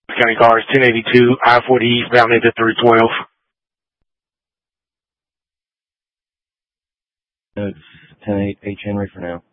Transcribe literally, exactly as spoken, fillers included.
County cars, ten eighty-two, I forty eastbound into three twelve. It's ten eight H Henry for now.